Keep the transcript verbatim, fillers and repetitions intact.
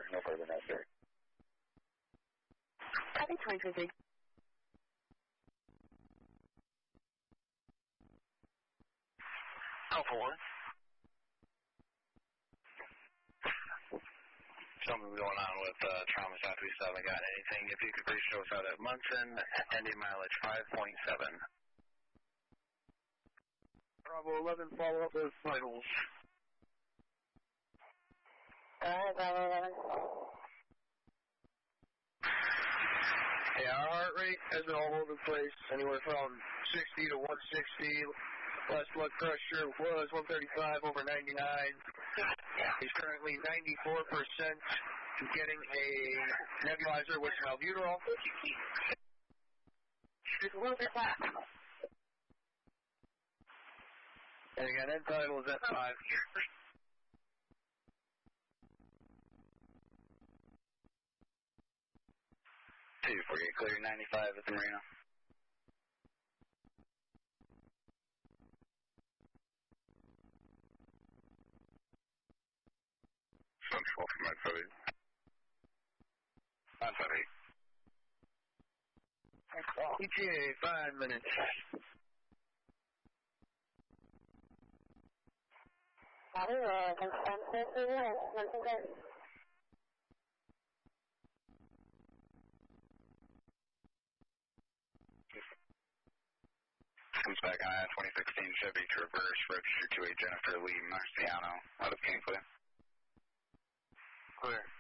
no further necessary. Copy twenty-three big. Alpha one. Something going on with uh, Trauma Southwest. I haven't got anything. If you could please show us out at Munson, ending mileage five point seven. Bravo eleven, follow up with vitals. Alright, Bravo eleven. Yeah, our heart rate has been all over the place, anywhere from sixty to one sixty. Last blood pressure was one thirty-five over ninety-nine. He's currently ninety-four percent getting a nebulizer with albuterol. Just a little bit back. And again, end vital is at five. two forty-eight, clear ninety-five at the Marina. Central from nine seventy. nine seventy. E T A, five minutes. Copy, uh, confirm safety units, Munson Gate. Comes back on I twenty sixteen Chevy Traverse, registered to a Jennifer Lee Marciano out of Kingsley. Clear.